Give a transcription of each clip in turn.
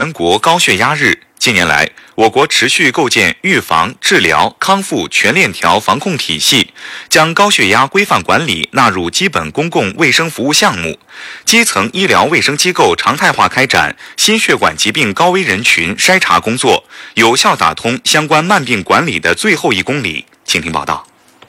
全国高血压日。近年来，我国持续构建预防、治疗、康复全链条防控体系，将高血压规范管理纳入基本公共卫生服务项目。基层医疗卫生机构常态化开展心血管疾病高危人群筛查工作，有效打通相关慢病管理的最后1公里。请听报道。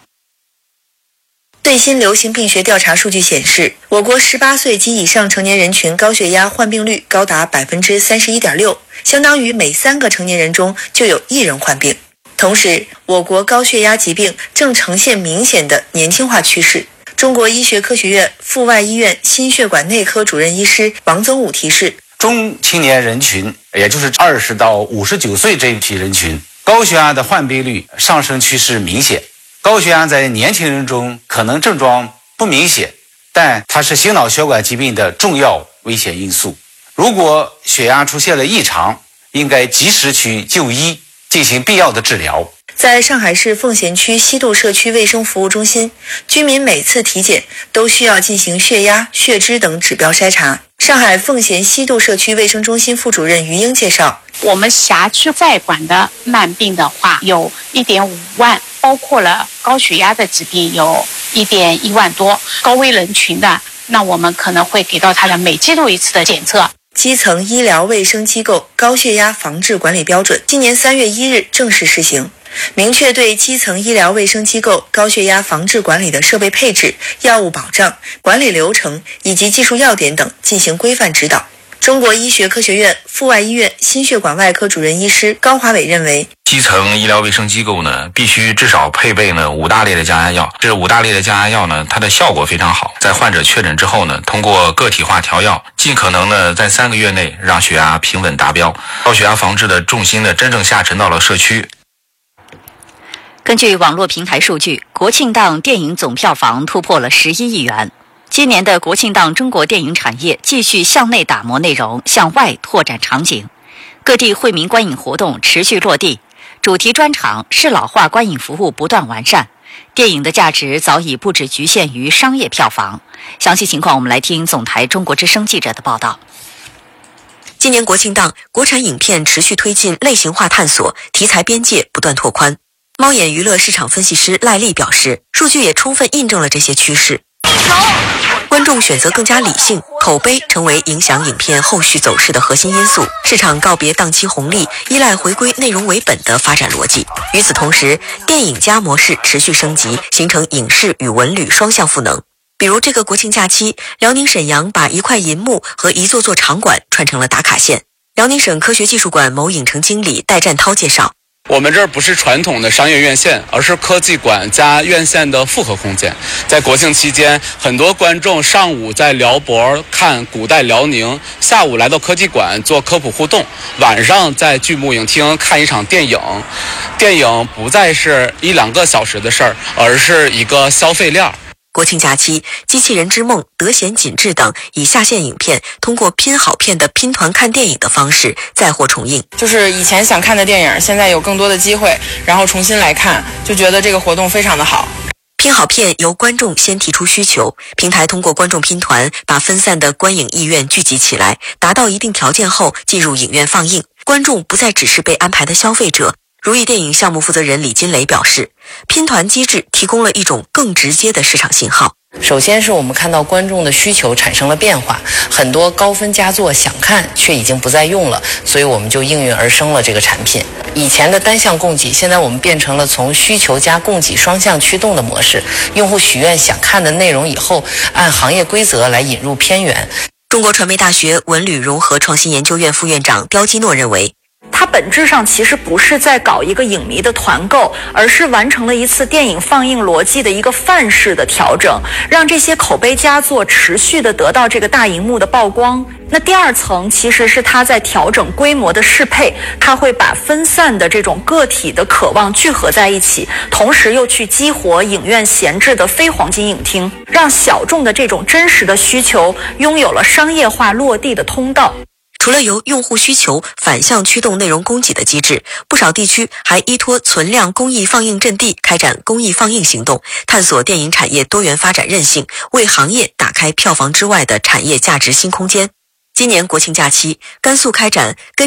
最新流行病学调查数据显示，我国18岁及以上成年人群高血压患病率高达 31.6%， 相当于每3个成年人中就有1人患病。同时，我国高血压疾病正呈现明显的年轻化趋势。中国医学科学院阜外医院心血管内科主任医师王增武提示， 中青年人群，也就是20到59岁这一批人群，高血压的患病率上升趋势明显。高血压在年轻人中可能症状不明显，但它是心脑血管疾病的重要危险因素。如果血压出现了异常，应该及时去就医，进行必要的治疗。 在上海市奉贤区西渡社区卫生服务中心，居民每次体检都需要进行血压、血脂等指标筛查。上海奉贤西渡社区卫生中心副主任于英介绍， 我们辖区在管的慢病的话有 1.5 万，包括了高血压的疾病有 1.1万多，高危人群的，那我们可能会给到他的每季度1次的检测。 基层医疗卫生机构高血压防治管理标准今年3月1日正式施行，明确对基层医疗卫生机构高血压防治管理的设备配置、药物保障、管理流程以及技术要点等进行规范指导。中国医学科学院阜外医院心血管外科主任医师高华伟认为， 基层医疗卫生机构呢，必须至少配备呢5大类的降压药。这5大类的降压药呢，它的效果非常好。在患者确诊之后呢，通过个体化调药，尽可能呢在3个月内让血压平稳达标。高血压防治的重心呢，真正下沉到了社区。 根据网络平台数据，国庆档电影总票房突破了11亿元。今年的国庆档中国电影产业继续向内打磨内容，向外拓展场景。各地惠民观影活动持续落地，主题专场、适老化观影服务不断完善。电影的价值早已不只局限于商业票房。详细情况我们来听总台中国之声记者的报道。 今年国庆档，国产影片持续推进类型化探索，题材边界不断拓宽。猫眼娱乐市场分析师赖丽表示，数据也充分印证了这些趋势。观众选择更加理性，口碑成为影响影片后续走势的核心因素。市场告别档期红利，依赖回归内容为本的发展逻辑。与此同时，电影加模式持续升级，形成影视与文旅双向赋能。比如这个国庆假期，辽宁沈阳把一块银幕和一座座场馆串成了打卡线。辽宁省科学技术馆某影城经理戴占涛介绍， 我们这儿不是传统的商业院线，而是科技馆加院线的复合空间。在国庆期间，很多观众上午在辽博看古代辽宁，下午来到科技馆做科普互动，晚上在剧目影厅看一场电影。电影不再是1-2个小时的事儿，而是一个消费链。 国庆假期，《机器人之梦》、《德贤锦志》等以下线影片通过拼好片的拼团看电影的方式再获重映。 就是以前想看的电影，现在有更多的机会，然后重新来看，就觉得这个活动非常的好。 拼好片由观众先提出需求，平台通过观众拼团把分散的观影意愿聚集起来，达到一定条件后进入影院放映。观众不再只是被安排的消费者。如意电影项目负责人李金雷表示，拼团机制提供了一种更直接的市场信号。 首先是我们看到观众的需求产生了变化，很多高分佳作想看却已经不再用了，所以我们就应运而生了这个产品。以前的单向供给，现在我们变成了从需求加供给双向驱动的模式，用户许愿想看的内容以后，按行业规则来引入片源。 中国传媒大学文旅融合创新研究院副院长刁基诺认为， 它本质上其实不是在搞一个影迷的团购，而是完成了一次电影放映逻辑的一个范式的调整，让这些口碑佳作持续的得到这个大荧幕的曝光。那第二层其实是它在调整规模的适配，它会把分散的这种个体的渴望聚合在一起，同时又去激活影院闲置的非黄金影厅，让小众的这种真实的需求拥有了商业化落地的通道。 除了由用户需求反向驱动内容供给的机制，不少地区还依托存量公益放映阵地开展公益放映行动，探索电影产业多元发展韧性，为行业打开票房之外的产业价值新空间。今年国庆假期，甘肃开展跟